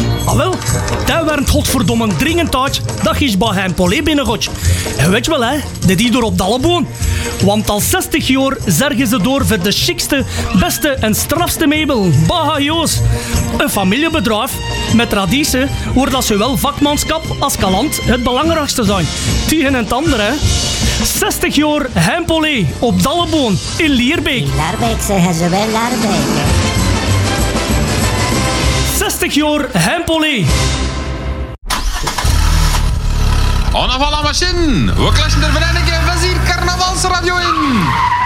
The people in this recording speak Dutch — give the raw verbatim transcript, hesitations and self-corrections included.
Ah wel, daar werd godverdomme dringend uit dat je bij Heimpolé binnengooit. En weet je wel, hè, dit is door op Dalleboon. Want al zestig jaar zorgen ze door voor de chicste, beste en strafste meubel. Bahajoos. Een familiebedrijf met traditie, waar dat zowel vakmanschap als kalant het belangrijkste zijn. Tegen en het andere, hè. zestig jaar Heimpolé op Dalleboon in Lierbeek. In Laarbeek zeggen ze wel Laarbeek, hè. zestig jaar Heimpolé. On a la machine. We klatschen er vereniging van hier Carnavalsradio in.